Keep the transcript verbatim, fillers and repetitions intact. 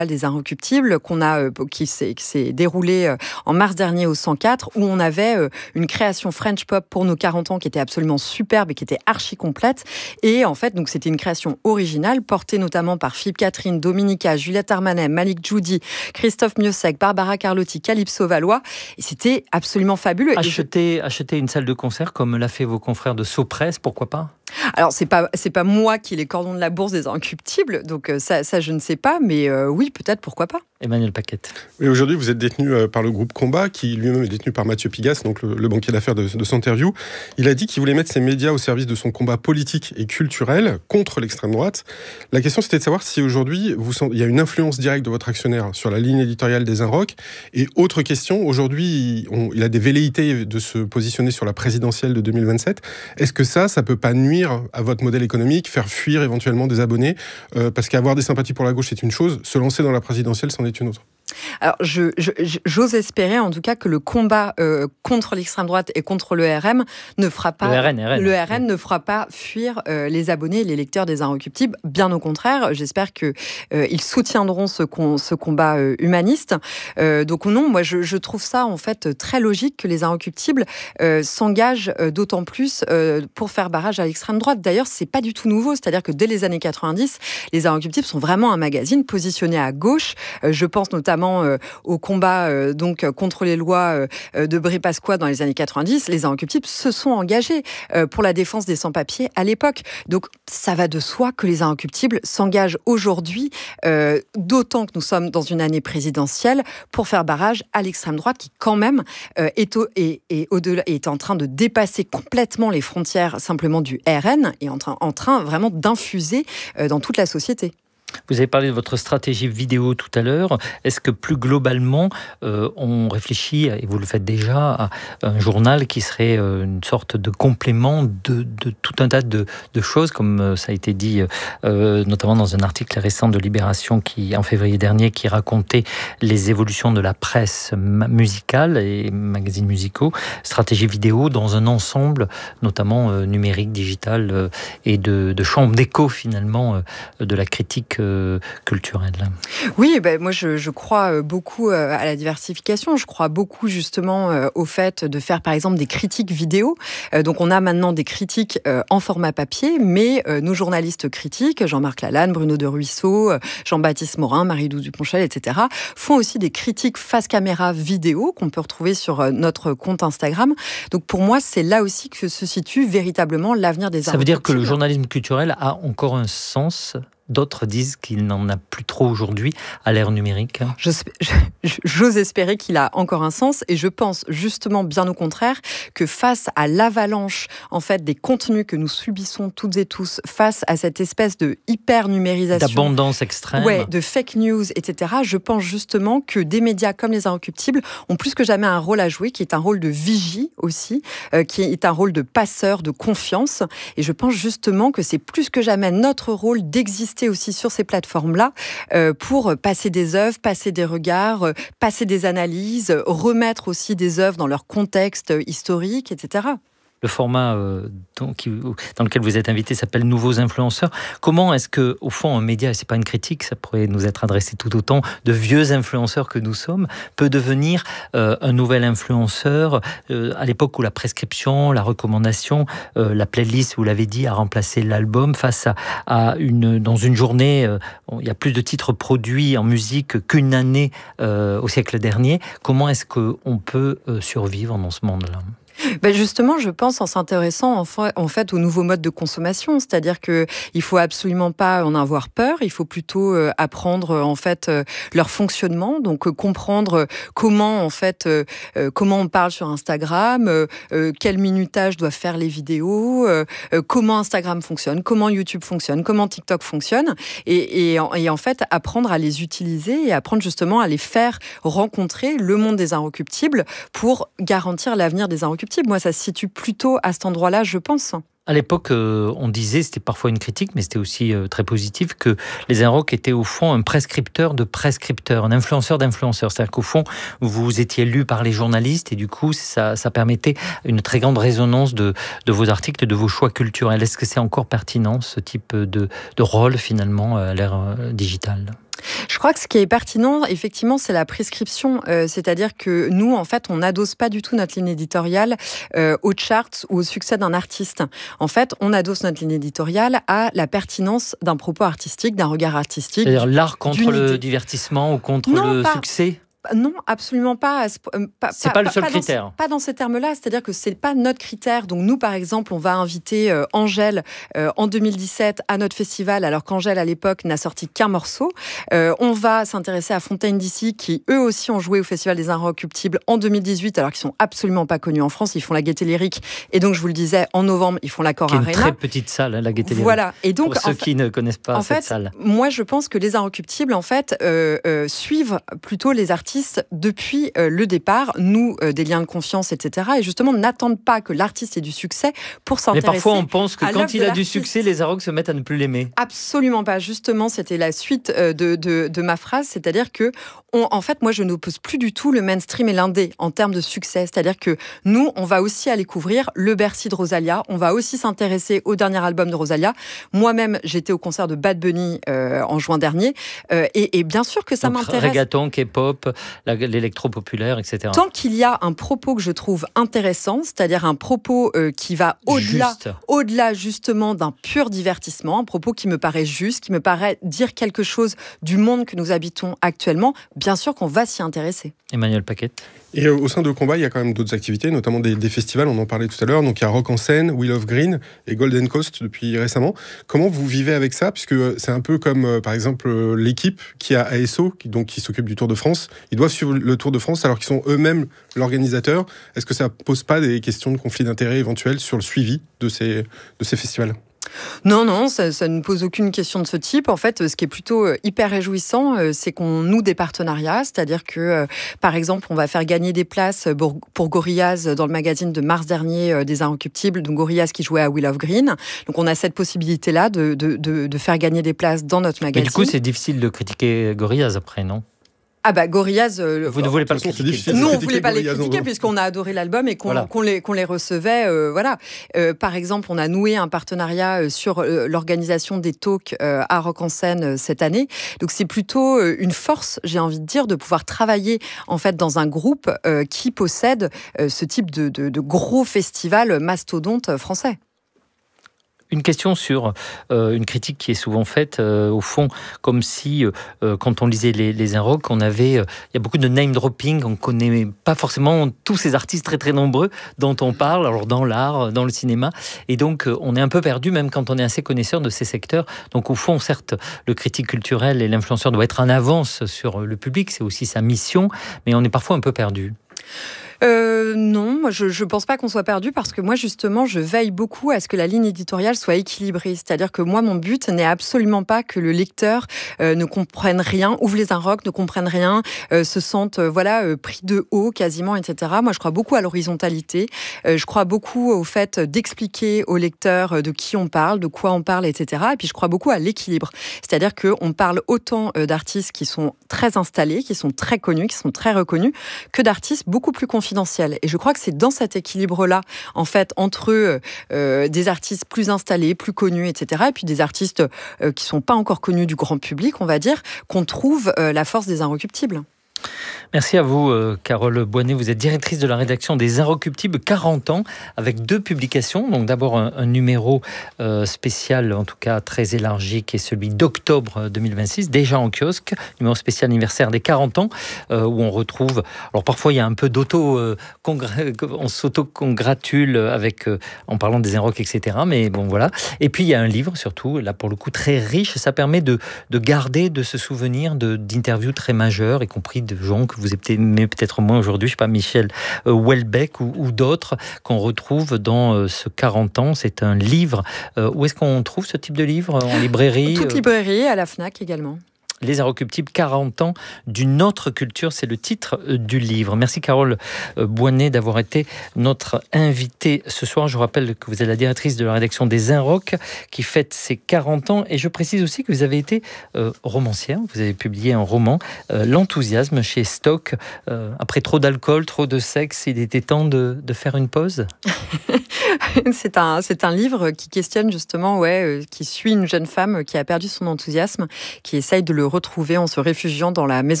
des Inrecuptibles qu'on a, euh, qui, s'est, qui s'est déroulé euh, en mars dernier au cent quatre, où on avait euh, une création French Pop pour nos quarante ans qui était absolument superbe et qui était archi complète. Et en fait, donc, c'était une création originale, portée notamment par Philippe Catherine, Dominica, Juliette Armanet, Malik Djoudi, Christophe Miossec, Barbara Carlotti, Calypso Valois. Et c'était absolument fabuleux. Acheter, je... acheter une salle de concert comme l'a fait vos confrères de Sopress, pourquoi pas ? Alors, c'est pas, c'est pas moi qui ai les cordons de la bourse des Inrecuptibles, donc euh, ça, ça, je ne sais pas, mais euh, oui, peut-être, pourquoi pas. Emmanuel Paquette. Oui, aujourd'hui, vous êtes détenu euh, par le groupe Combat, qui lui-même est détenu par Mathieu Pigasse, donc le, le banquier d'affaires de, de Centerview. Il a dit qu'il voulait mettre ses médias au service de son combat politique et culturel contre l'extrême droite. La question, c'était de savoir si aujourd'hui, vous, il y a une influence directe de votre actionnaire sur la ligne éditoriale des Inrock. Et autre question, aujourd'hui, on, il a des velléités de se positionner sur la présidentielle de deux mille vingt-sept. Est-ce que ça, ça peut pas nuire à votre modèle économique, faire fuir éventuellement des abonnés, euh, parce qu'avoir des sympathies pour la gauche, c'est une chose, se lancer dans la présidentielle, c'en est une autre. Alors, je, je, j'ose espérer en tout cas que le combat euh, contre l'extrême droite et contre le R M ne fera pas, le R N, R N. Le R N ne fera pas fuir euh, les abonnés et les lecteurs des Inrecuptibles. Bien au contraire, j'espère que euh, ils soutiendront ce, con, ce combat euh, humaniste. Euh, donc non, moi je, je trouve ça en fait très logique que les Inrecuptibles euh, s'engagent euh, d'autant plus euh, pour faire barrage à l'extrême droite. D'ailleurs, c'est pas du tout nouveau, c'est-à-dire que dès les années quatre-vingt-dix, les Inrecuptibles sont vraiment un magazine positionné à gauche. Euh, je pense notamment Euh, au combat euh, donc contre les lois euh, de Bré-Pasqua dans les années quatre-vingt-dix, les Inrecuptibles se sont engagés euh, pour la défense des sans-papiers à l'époque. Donc ça va de soi que les Inrecuptibles s'engagent aujourd'hui, euh, d'autant que nous sommes dans une année présidentielle, pour faire barrage à l'extrême droite qui quand même euh, est, au, est, est, au-delà, est en train de dépasser complètement les frontières simplement du R N et en train, en train vraiment d'infuser euh, dans toute la société. Vous avez parlé de votre stratégie vidéo tout à l'heure. Est-ce que plus globalement, euh, on réfléchit, et vous le faites déjà, à un journal qui serait euh, une sorte de complément de, de tout un tas de, de choses, comme euh, ça a été dit euh, notamment dans un article récent de Libération qui, en février dernier, qui racontait les évolutions de la presse musicale et magazines musicaux, stratégie vidéo dans un ensemble, notamment euh, numérique, digital euh, et de, de chambre d'écho finalement euh, de la critique culturelle. Oui, ben moi je, je crois beaucoup à la diversification. Je crois beaucoup justement au fait de faire par exemple des critiques vidéo. Donc on a maintenant des critiques en format papier, mais nos journalistes critiques, Jean-Marc Lalanne, Bruno de Ruisseau, Jean-Baptiste Morin, Marie-Lou Duponchel, et cetera, font aussi des critiques face caméra vidéo qu'on peut retrouver sur notre compte Instagram. Donc pour moi, c'est là aussi que se situe véritablement l'avenir des arts. Ça veut dire que le journalisme culturel a encore un sens ? D'autres disent qu'il n'en a plus trop aujourd'hui à l'ère numérique. Je, je, j'ose espérer qu'il a encore un sens et je pense justement bien au contraire que face à l'avalanche en fait des contenus que nous subissons toutes et tous, face à cette espèce de hyper numérisation, d'abondance extrême, ouais, de fake news, et cetera. Je pense justement que des médias comme les Inrecuptibles ont plus que jamais un rôle à jouer, qui est un rôle de vigie aussi, euh, qui est un rôle de passeur, de confiance. Et je pense justement que c'est plus que jamais notre rôle d'exister aussi sur ces plateformes-là euh, pour passer des œuvres, passer des regards, euh, passer des analyses, remettre aussi des œuvres dans leur contexte historique, et cetera. Le format euh, dans, qui, dans lequel vous êtes invité s'appelle Nouveaux influenceurs. Comment est-ce que, au fond, un média, et c'est pas une critique, ça pourrait nous être adressé tout autant de vieux influenceurs que nous sommes, peut devenir euh, un nouvel influenceur euh, à l'époque où la prescription, la recommandation, euh, la playlist, vous l'avez dit, a remplacé l'album face à, à une dans une journée, euh, il y a plus de titres produits en musique qu'une année euh, au siècle dernier. Comment est-ce qu'on peut euh, survivre dans ce monde-là ? Ben justement, je pense en s'intéressant en fait, en fait aux nouveaux modes de consommation, c'est-à-dire que il faut absolument pas en avoir peur, il faut plutôt euh, apprendre en fait euh, leur fonctionnement, donc euh, comprendre comment en fait euh, euh, comment on parle sur Instagram, euh, euh, quel minutage doivent faire les vidéos, euh, euh, comment Instagram fonctionne, comment YouTube fonctionne, comment TikTok fonctionne, et, et, et en fait apprendre à les utiliser et apprendre justement à les faire rencontrer le monde des Inrecuptibles pour garantir l'avenir des Inrecuptibles. Moi, ça se situe plutôt à cet endroit-là, je pense. À l'époque, euh, on disait, c'était parfois une critique, mais c'était aussi euh, très positif, que les Inrock étaient au fond un prescripteur de prescripteurs, un influenceur d'influenceurs. C'est-à-dire qu'au fond, vous étiez lu par les journalistes et du coup, ça, ça permettait une très grande résonance de, de vos articles, de vos choix culturels. Est-ce que c'est encore pertinent, ce type de, de rôle, finalement, à l'ère euh, digitale ? Je crois que ce qui est pertinent, effectivement, c'est la prescription. Euh, c'est-à-dire que nous, en fait, on n'adosse pas du tout notre ligne éditoriale euh, aux charts ou au succès d'un artiste. En fait, on adosse notre ligne éditoriale à la pertinence d'un propos artistique, d'un regard artistique. C'est-à-dire l'art contre le idée. divertissement ou contre non, le pas, succès? Non, absolument pas. Euh, pas c'est pas, pas le seul pas critère. Dans, pas dans ces termes-là. C'est-à-dire que c'est pas notre critère. Donc nous, par exemple, on va inviter euh, Angèle euh, en deux mille dix-sept à notre festival, alors qu'Angèle à l'époque n'a sorti qu'un morceau. Euh, on va s'intéresser à Fontaine D C, qui eux aussi ont joué au Festival des Inrecuptibles en deux mille dix-huit, alors qu'ils sont absolument pas connus en France. Ils font la Gaîté Lyrique, et donc je vous le disais, en novembre, ils font l'Accor Arena. Qui est une très petite salle, hein, la Gaîté Lyrique. Voilà. Et donc, pour ceux fa- qui ne connaissent pas en cette fait, salle. Moi, je pense que les Inrecuptibles, en fait, euh, euh, suivent plutôt les artistes depuis euh, le départ, nous, euh, des liens de confiance, et cetera. Et justement, n'attendent pas que l'artiste ait du succès pour s'intéresser. Mais parfois, on pense que à quand il a du l'artiste. succès, les Arocs se mettent à ne plus l'aimer. Absolument pas. Justement, c'était la suite de, de, de ma phrase. C'est-à-dire que, on, en fait, moi, je n'oppose plus du tout le mainstream et l'indé en termes de succès. C'est-à-dire que nous, on va aussi aller couvrir le Bercy de Rosalia. On va aussi s'intéresser au dernier album de Rosalia. Moi-même, j'étais au concert de Bad Bunny euh, en juin dernier. Euh, et, et bien sûr que ça Donc, m'intéresse. Reggaeton, K-pop, la, l'électro-populaire, et cetera. Tant qu'il y a un propos que je trouve intéressant, c'est-à-dire un propos euh, qui va au-delà, Juste. au-delà justement d'un pur divertissement, un propos qui me paraît juste, qui me paraît dire quelque chose du monde que nous habitons actuellement, bien sûr qu'on va s'y intéresser. Emmanuel Paquette. Et euh, au sein de Combat, il y a quand même d'autres activités, notamment des, des festivals, on en parlait tout à l'heure. Donc il y a Rock en scène, Wheel of Green et Golden Coast depuis récemment. Comment vous vivez avec ça? Puisque c'est un peu comme, euh, par exemple, euh, l'équipe qui a A S O, qui, donc, qui s'occupe du Tour de France. Ils doivent suivre le Tour de France alors qu'ils sont eux-mêmes l'organisateur. Est-ce que ça pose pas des questions de conflit d'intérêts éventuels sur le suivi de ces, de ces festivals? Non, non, ça, ça ne pose aucune question de ce type. En fait, ce qui est plutôt euh, hyper réjouissant, euh, c'est qu'on noue des partenariats. C'est-à-dire que, euh, par exemple, on va faire gagner des places pour, pour Gorillaz dans le magazine de mars dernier euh, des Inrecuptibles, donc Gorillaz qui jouait à Wheel of Green. Donc on a cette possibilité-là de, de, de, de faire gagner des places dans notre magazine. Mais du coup, c'est difficile de critiquer Gorillaz après, non? Ah bah Gorillaz, euh, vous ne voulez pas le critiquer. Nous on voulait pas les critiquer puisqu'on a adoré l'album et qu'on, voilà. qu'on les qu'on les recevait. Euh, voilà. Euh, par exemple, on a noué un partenariat sur euh, l'organisation des talks euh, à Rock en scène euh, cette année. Donc c'est plutôt euh, une force, j'ai envie de dire, de pouvoir travailler en fait dans un groupe euh, qui possède euh, ce type de, de, de gros festival mastodonte français. Une question sur euh, une critique qui est souvent faite, euh, au fond, comme si, euh, quand on lisait les, les Inrocks, on avait, euh, il y a beaucoup de name dropping, on ne connaît pas forcément tous ces artistes très très nombreux dont on parle, alors dans l'art, dans le cinéma, et donc euh, on est un peu perdu même quand on est assez connaisseur de ces secteurs. Donc au fond, certes, le critique culturel et l'influenceur doit être en avance sur le public, c'est aussi sa mission, mais on est parfois un peu perdu. Euh, non, moi je ne pense pas qu'on soit perdu parce que moi justement je veille beaucoup à ce que la ligne éditoriale soit équilibrée. C'est-à-dire que moi mon but n'est absolument pas que le lecteur euh, ne comprenne rien, ouvre les Inrocks, ne comprenne rien, euh, se sente euh, voilà euh, pris de haut quasiment, et cetera. Moi je crois beaucoup à l'horizontalité, euh, je crois beaucoup au fait d'expliquer au lecteur de qui on parle, de quoi on parle, et cetera. Et puis je crois beaucoup à l'équilibre. C'est-à-dire qu'on parle autant euh, d'artistes qui sont très installés, qui sont très connus, qui sont très reconnus, que d'artistes beaucoup plus confidentiels. Et je crois que c'est dans cet équilibre-là, en fait, entre euh, des artistes plus installés, plus connus, et cetera, et puis des artistes euh, qui ne sont pas encore connus du grand public, on va dire, qu'on trouve euh, la force des Inrecuptibles. Merci à vous, euh, Carole Boinet. Vous êtes directrice de la rédaction des Inrecuptibles, quarante ans, avec deux publications. Donc d'abord un, un numéro euh, spécial, en tout cas très élargi, qui est celui d'octobre deux mille vingt-six, déjà en kiosque, numéro spécial anniversaire des quarante ans, euh, où on retrouve... Alors parfois, il y a un peu d'auto... Euh, congra- on s'auto-congratule avec, euh, en parlant des Inrocks, et cetera. Mais bon, voilà. Et puis, il y a un livre, surtout, là, pour le coup, très riche. Ça permet de, de garder, de se souvenir de, d'interviews très majeures, y compris de gens que vous aimez peut-être moins aujourd'hui, je ne sais pas, Michel euh, Houellebecq ou, ou d'autres qu'on retrouve dans euh, ce quarante ans. C'est un livre. Euh, où est-ce qu'on trouve ce type de livre? En librairie? Toute librairie, à la FNAC également. Les Inrecuptibles, quarante ans d'une autre culture, c'est le titre du livre. Merci Carole Boinet d'avoir été notre invitée ce soir. Je rappelle que vous êtes la directrice de la rédaction des Inrocks qui fête ses quarante ans. Et je précise aussi que vous avez été euh, romancière. Vous avez publié un roman, euh, L'enthousiasme, chez Stock. Euh, après trop d'alcool, trop de sexe, il était temps de, de faire une pause. c'est, un, c'est un livre qui questionne justement, ouais, euh, qui suit une jeune femme qui a perdu son enthousiasme, qui essaye de le retrouver en se réfugiant dans la maison